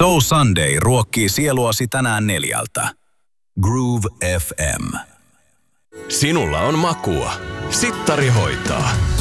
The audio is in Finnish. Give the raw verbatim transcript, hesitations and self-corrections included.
So Sunday ruokkii sieluasi tänään neljältä. Groove F M. Sinulla on makua. Sittari hoitaa.